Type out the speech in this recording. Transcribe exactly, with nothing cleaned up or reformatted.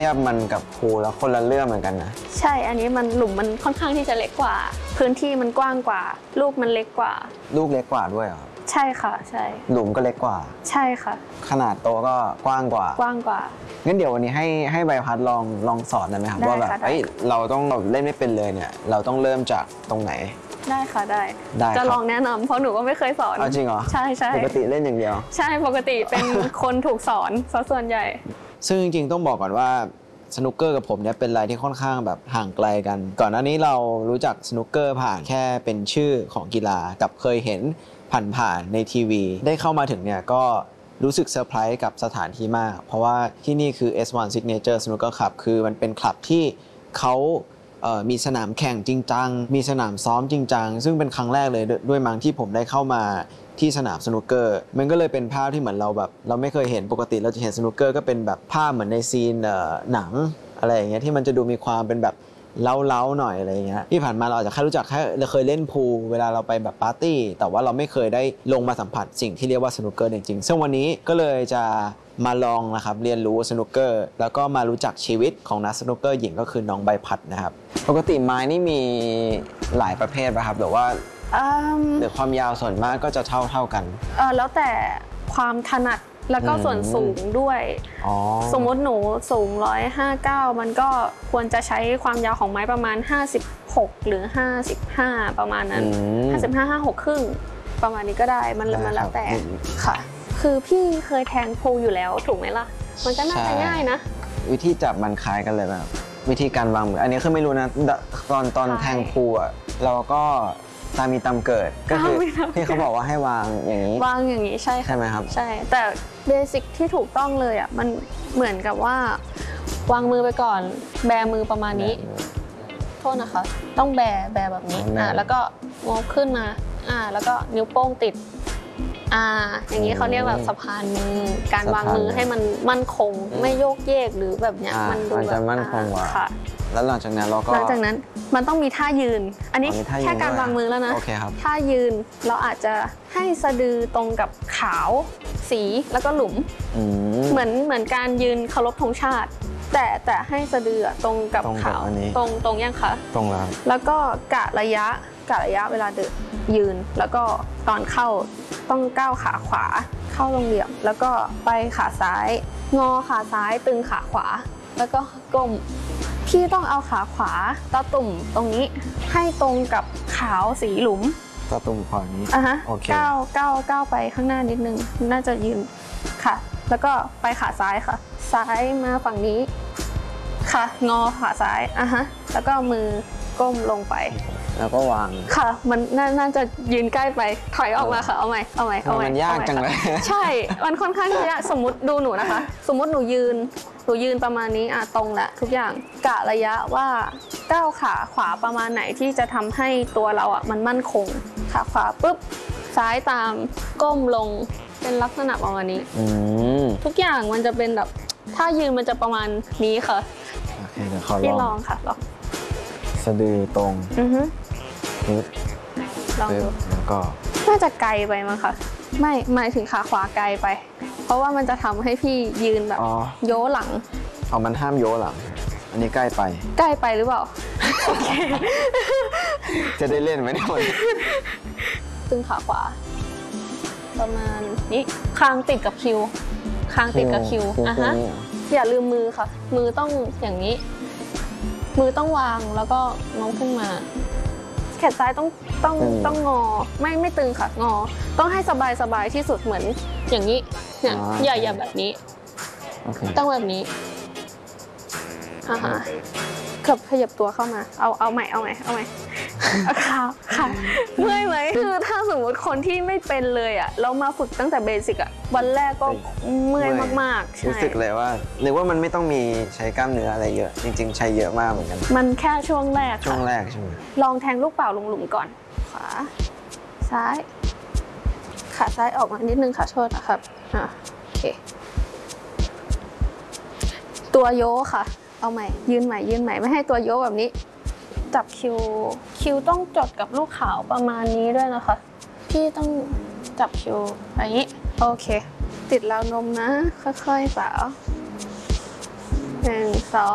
ทียบมันกับพูลแล้วคนละเรื่องเหมือนกันนะใช่อันนี้มันหลุมมันค่อนข้างที่จะเล็กกว่าพื้นที่มันกว้างกว่าลูกมันเล็กกว่าลูกเล็กกว่าด้วยเหรอใช่ค่ะใช่หลุมก็เล็กกว่าใช่ค่ะขนาดโตก็กว้างกว่ากว้างกว่างั้นเดี๋ยววันนี้ให้ให้ใบพัดลองลองสอนได้ไหมครับว่าแบบเฮ้ยเราต้องเล่นไม่เป็นเลยเนี่ยเราต้องเริ่มจากตรงไหนได้ค่ะได้จะลองแนะนำเพราะหนูก็ไม่เคยสอนจริงเหรอใช่ใช่ปกติเล่นอย่างเดียวใช่ปกติเป็นคนถูกสอนซะส่วนใหญ่ซึ่งจริงๆต้องบอกก่อนว่าสนุกเกอร์กับผมเนี่ยเป็นอะไรที่ค่อนข้างแบบห่างไกลกันก่อนหน้านี้เรารู้จักสนุกเกอร์ผ่านแค่เป็นชื่อของกีฬากับเคยเห็นผ่านๆในทีวีได้เข้ามาถึงเนี่ยก็รู้สึกเซอร์ไพรส์กับสถานที่มากเพราะว่าที่นี่คือ เอส วัน Signature Snooker Club คือมันเป็นคลับที่เขามีสนามแข่งจริงจังมีสนามซ้อมจริงจังซึ่งเป็นครั้งแรกเลยด้วยมั้งที่ผมได้เข้ามาที่สนามสนุกเกอร์มันก็เลยเป็นภาพที่เหมือนเราแบบเราไม่เคยเห็นปกติเราจะเห็นสนุกเกอร์ก็เป็นแบบภาพเหมือนในซีนหนังอะไรอย่างเงี้ยที่มันจะดูมีความเป็นแบบเล้าๆหน่อยอะไรอย่างเงี้ยที่ผ่านมาเราอาจจะแค่รู้จักแค่เราเคยเล่นพูลเวลาเราไปแบบปาร์ตี้แต่ว่าเราไม่เคยได้ลงมาสัมผัสสิ่งที่เรียกว่าสนุกเกอร์จริงๆซึ่งวันนี้ก็เลยจะมาลองนะครับเรียนรู้สนุกเกอร์แล้วก็มารู้จักชีวิตของนักสนุกเกอร์หญิงก็คือน้องใบพัดนะครับปกติไม้นี่มีหลายประเภทป่ะครับหรือว่าหรือความยาวส่วนมากก็จะเท่าเท่ากันเออแล้วแต่ความถนัดแล้วก็ส่วนสูงด้วยสมมติหนูสูงหนึ่งร้อยห้าสิบเก้ามันก็ควรจะใช้ความยาวของไม้ประมาณห้าสิบหกหรือห้าสิบห้าประมาณนั้นห้าสิบห้า ห้าสิบหกครึ่งประมาณนี้ก็ได้มันมันแล้วแต่ค่ะคือพี่เคยแทงพูลอยู่แล้วถูกไหมล่ะมันก็น่าจะง่ายนะวิธีจับมันคล้ายกันเลยแบบวิธีการวางมืออันนี้คือไม่รู้นะตอนตอนแทงพูลอ่ะเราก็ตามมีตามเกิดก็คือที่เขาบอกว่าให้วางอย่างนี้วางอย่างนี้ใช่ใช่ไหมครับใช่แต่เบสิกที่ถูกต้องเลยอ่ะมันเหมือนกับว่าวางมือไปก่อนแบมือประมาณนี้โทษนะคะต้องแบแบแบบนี้อ่าแล้วก็งอขึ้นมาอ่าแล้วก็นิ้วโป้งติดอ่าอย่างนี้เขาเรียกแบบสะพานมือการวางมือให้มันมั่นคงไม่โยกเยกหรือแบบเนี้ยมันดูแบบมั่นคงกว่าค่ะแล้วหลังจากนั้นเราก็หลังจากนั้นมันต้องมีท่ายืนอันนี้แค่การวางมือแล้วนะท่ายืนเราอาจจะให้สะดือตรงกับขาวสีแล้วก็หลุมเหมือนเหมือนการยืนเคารพธงชาติแต่แต่ให้สะดือตรงกับขาวตรงตรงยังคะตรงแล้วแล้วก็กะระยะกะระยะเวลาเดินยืนแล้วก็ตอนเข้าต้องก้าวขาขวาเข้าลงเหลี่ยมแล้วก็ไปขาซ้ายงอขาซ้ายตึงขาขวาแล้วก็ก้มพี่ต้องเอาขาขวาตาตุ่มตรงนี้ให้ตรงกับขาวสีหลุมตาตุ่มขวานี้อ่ะฮะก้าวก้าวก้าวไปข้างหน้านิดนึงน่าจะยืนค่ะแล้วก็ไปขาซ้ายค่ะซ้ายมาฝั่งนี้ค่ะงอขาซ้ายอ่ะฮะแล้วก็มือก้มลงไปแล้วก็วางค่ะมันน่าจะยืนใกล้ไปถอยออกมาค่ะเอาใหม่เอาใหม่เอาใหม่มันยากจังเลยใช่มันค่อนข้างยากสมมติดูหนูนะคะสมมติหนูยืนหนูยืนประมาณนี้อ่ะตรงละทุกอย่างกะระยะว่าก้าวขาขวาประมาณไหนที่จะทำให้ตัวเราอ่ะมันมั่นคงขาขวาปุ๊บซ้ายตามก้มลงเป็นลักษณะประมาณนี้ทุกอย่างมันจะเป็นแบบถ้ายืนมันจะประมาณนี้ค่ะโอเคเดี๋ยวขอลองพี่ลองค่ะลองสะดือตรงอือฮึปึ๊บลองดูแล้วก็น่าจะไกลไปมั้งคะไม่หมายถึงขาขวาไกลไปเพราะว่ามันจะทำให้พี่ยืนแบบโยหลังเอามันห้ามโยหลังอันนี้ใกล้ไปใกล้ไปหรือเปล่าจะได้เล่นไหมเนี่ยตึงขาขวาประมาณนี้คางติดกับคิวคางติดกับคิวอ่ะฮะอย่าลืมมือค่ะมือต้องอย่างนี้มือต้องวางแล้วก็งอขึ้นมาแขนซ้ายต้องต้องต้องงอไม่ไม่ตึงค่ะงอต้องให้สบายสบายที่สุดเหมือนอย่างนี้เนี่ยอย่าอย่าแบบนี้ต้องแบบนี้อ่าฮะเกือบขยับตัวเข้ามาเอาเอาใหม่เอาใหม่เอาใหม่ค่ะค่ะเมื่อยไหมคือถ้าสมมติคนที่ไม่เป็นเลยอ่ะเรามาฝึกตั้งแต่เบสิกอ่ะวันแรกก็เมื่อยมากๆรู้สึกเลยว่าหรือว่ามันไม่ต้องมีใช้กล้ามเนื้ออะไรเยอะจริงๆใช้เยอะมากเหมือนกันมันแค่ช่วงแรกช่วงแรกใช่ไหมลองแทงลูกเปล่าลงหลุมก่อนขวาซ้ายขาซ้ายออกมานิดนึงค่ะโทษนะครับอ่ะโอเคตัวโยค่ะเอาใหม่ยืนใหม่ยืนใหม่ไม่ให้ตัวโยแบบนี้จับคิวคิวต้องจดกับลูกขาวประมาณนี้ด้วยนะคะพี่ต้องจับคิวอย่างนี้โอเคติดราวนมนะค่อยๆสาว